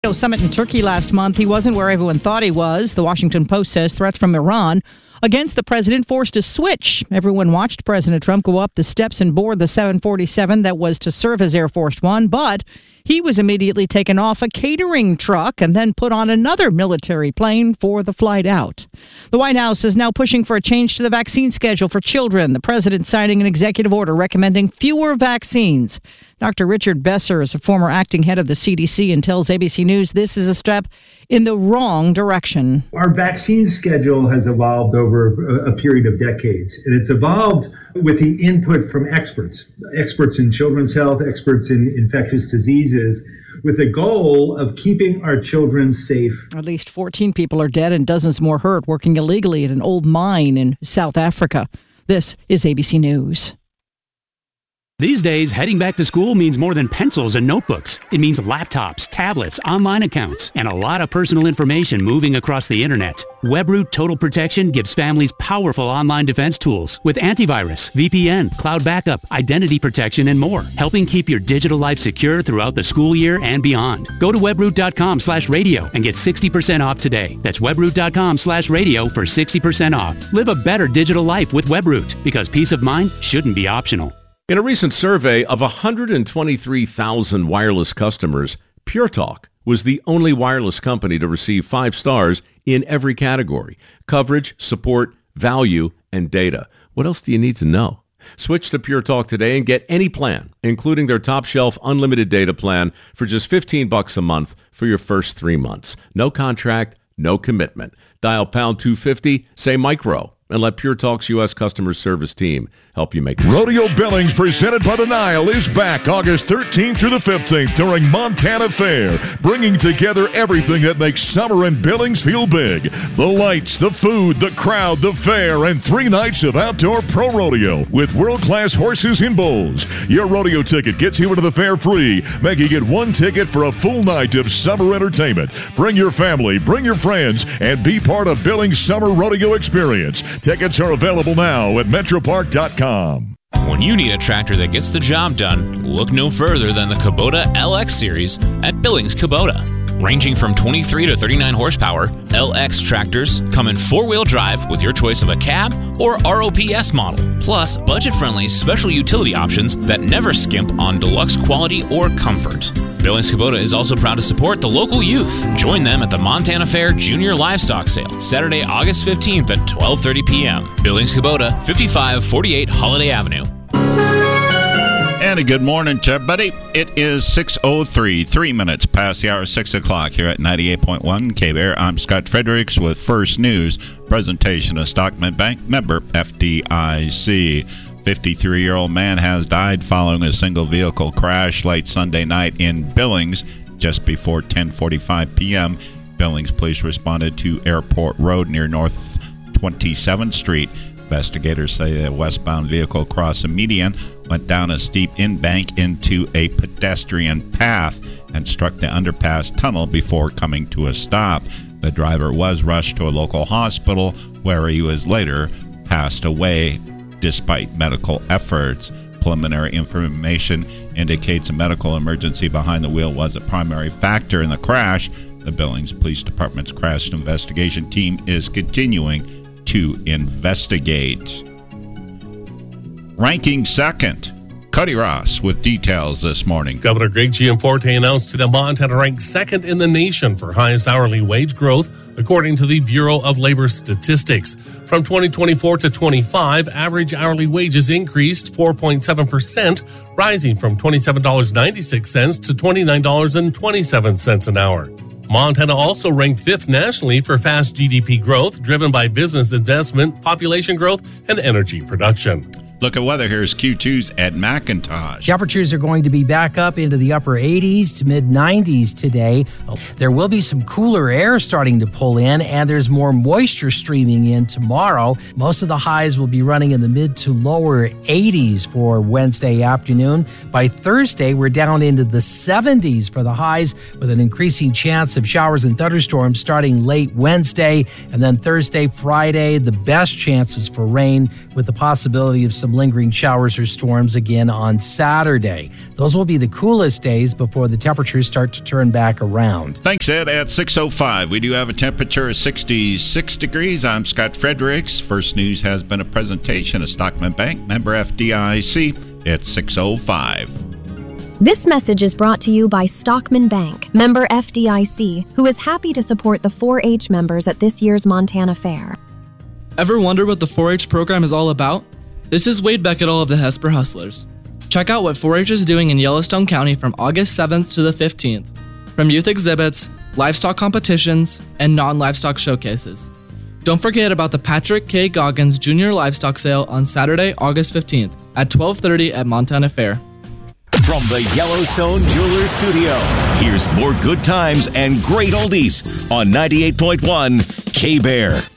Summit in Turkey last month. He wasn't where everyone thought he was. The Washington Post says threats from Iran against the president forced a switch. Everyone watched President Trump go up the steps and board the 747 that was to serve as Air Force One, but he was immediately taken off a catering truck and then put on another military plane for the flight out. The White House is now pushing for a change to the vaccine schedule for children. The president signing an executive order recommending fewer vaccines. Dr. Richard Besser is a former acting head of the CDC and tells ABC News this is a step in the wrong direction. Our vaccine schedule has evolved over a period of decades, and it's evolved with the input from experts in children's health, experts in infectious diseases, with the goal of keeping our children safe. At least 14 people are dead and dozens more hurt working illegally at an old mine in South Africa. This is ABC News. These days, heading back to school means more than pencils and notebooks. It means laptops, tablets, online accounts, and a lot of personal information moving across the internet. Webroot Total Protection gives families powerful online defense tools with antivirus, VPN, cloud backup, identity protection, and more, helping keep your digital life secure throughout the school year and beyond. Go to webroot.com/radio and get 60% off today. That's webroot.com/radio for 60% off. Live a better digital life with Webroot, because peace of mind shouldn't be optional. In a recent survey of 123,000 wireless customers, Pure Talk was the only wireless company to receive 5 stars in every category: coverage, support, value, and data. What else do you need to know? Switch to Pure Talk today and get any plan, including their top shelf unlimited data plan, for just $15 a month for your first 3 months. No contract, no commitment. Dial pound 250, say micro, and let Pure Talk's U.S. customer service team help you make this. Rodeo Billings, presented by the Nile, is back August 13th through the 15th during Montana Fair, bringing together everything that makes summer in Billings feel big. The lights, the food, the crowd, the fair, and 3 nights of outdoor pro rodeo with world-class horses and bulls. Your rodeo ticket gets you into the fair free, making it 1 ticket for a full night of summer entertainment. Bring your family, bring your friends, and be part of Billings' summer rodeo experience. Tickets are available now at metropark.com. When you need a tractor that gets the job done, look no further than the Kubota LX series at Billings Kubota. Ranging from 23 to 39 horsepower, LX tractors come in 4-wheel drive with your choice of a cab or ROPS model, plus budget-friendly special utility options that never skimp on deluxe quality or comfort. Billings Kubota is also proud to support the local youth. Join them at the Montana Fair Junior Livestock Sale, Saturday, August 15th at 12:30 p.m. Billings Kubota, 5548 Holiday Avenue. And a good morning to everybody. It is 6:03, 3 minutes past the hour, 6 o'clock here at 98.1 K-Bear. I'm Scott Fredericks with First News, presentation of Stockman Bank, member FDIC. 53-year-old man has died following a single vehicle crash late Sunday night in Billings just before 10:45 p.m. Billings police responded to Airport Road near North 27th Street. Investigators say a westbound vehicle crossed a median, went down a steep in-bank into a pedestrian path, and struck the underpass tunnel before coming to a stop. The driver was rushed to a local hospital, where he was later passed away despite medical efforts. Preliminary information indicates a medical emergency behind the wheel was a primary factor in the crash. The Billings Police Department's crash investigation team is continuing to investigate. Ranking second, Cody Ross with details this morning. Governor Greg Gianforte announced that Montana ranked second in the nation for highest hourly wage growth, according to the Bureau of Labor Statistics. From 2024 to 25, average hourly wages increased 4.7%, rising from $27.96 to $29.27 an hour. Montana also ranked 5th nationally for fast GDP growth, driven by business investment, population growth, and energy production. Look at weather. Here's Q2's Ed McIntosh. Temperatures are going to be back up into the upper 80s to mid 90s today. There will be some cooler air starting to pull in, and there's more moisture streaming in tomorrow. Most of the highs will be running in the mid to lower 80s for Wednesday afternoon. By Thursday, we're down into the 70s for the highs, with an increasing chance of showers and thunderstorms starting late Wednesday. And then Thursday, Friday, the best chances for rain, with the possibility of some some lingering showers or storms again on Saturday. Those will be the coolest days before the temperatures start to turn back around. Thanks, Ed. At 6:05, we do have a temperature of 66 degrees. I'm Scott Fredericks. First News has been a presentation of Stockman Bank, member FDIC. It's 6:05. This message is brought to you by Stockman Bank, member FDIC, who is happy to support the 4-H members at this year's Montana Fair. Ever wonder what the 4-H program is all about? This is Wade Beckettle of the Hesper Hustlers. Check out what 4-H is doing in Yellowstone County from August 7th to the 15th. From youth exhibits, livestock competitions, and non-livestock showcases. Don't forget about the Patrick K. Goggins Jr. Livestock Sale on Saturday, August 15th at 12:30 at Montana Fair. From the Yellowstone Jewelers Studio, here's more good times and great oldies on 98.1 K-Bear.